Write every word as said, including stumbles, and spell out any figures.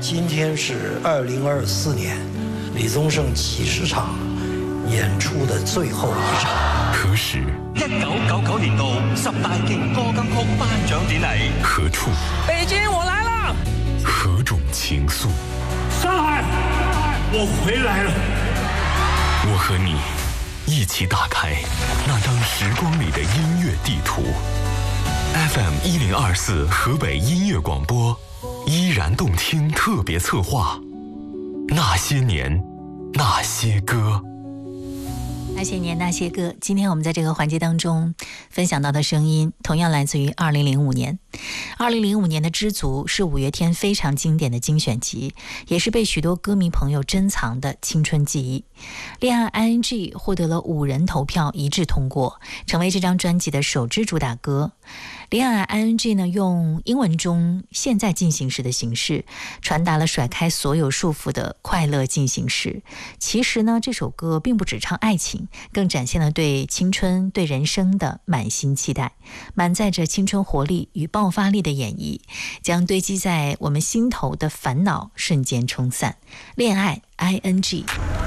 今天是二零二四年李宗盛几十场演出的最后一场。 何时？ 一九九九年度十大勁歌金曲頒獎典禮。 何處？ 北京，我來了。 何種情愫？ 上海，我回來了。 我和你一起打開那張時光裡的音樂地圖。F M 一零二四河北音樂廣播，依然動聽特別策劃。那些年，那些歌。 那些年那些歌，今天我们在这个环节当中分享到的声音同样来自于二零零五年。二零零五年的《知足》是五月天非常经典的精选集，也是被许多歌迷朋友珍藏的青春记忆。恋爱 I N G 获得了五人投票一致通过，成为这张专辑的首支主打歌。恋爱 I N G 呢，用英文中现在进行时的形式传达了甩开所有束缚的快乐进行时。其实呢，这首歌并不只唱爱情，更展现了对青春对人生的满心期待，满载着青春活力与爆发力的演绎，将堆积在我们心头的烦恼瞬间冲散。恋爱 I N G。